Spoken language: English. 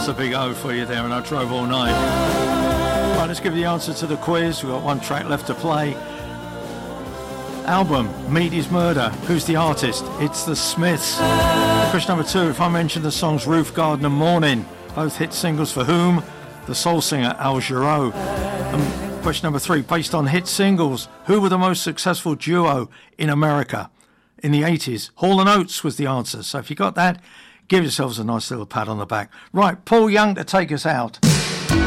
That's a big O for you there, and I drove all night. Right, let's give you the answer to the quiz. We've got one track left to play. Album, Meat is Murder. Who's the artist? It's the Smiths. Question number 2, if I mention the songs Roof Garden and Morning, both hit singles for whom? The soul singer Al Jarreau. And question number 3, based on hit singles, who were the most successful duo in America in the 80s? Hall & Oates was the answer. So if you got that, give yourselves a nice little pat on the back. Right, Paul Young to take us out.